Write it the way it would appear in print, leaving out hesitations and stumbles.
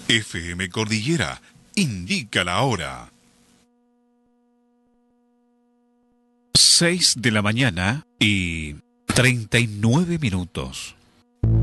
FM Cordillera indica la hora. 6 de la mañana y 39 minutos.